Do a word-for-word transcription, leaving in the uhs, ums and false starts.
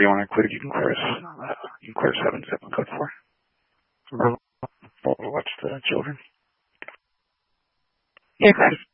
you want to include, you can clear us. Uh, you can clear seven seven code four. We'll watch the children. Yeah,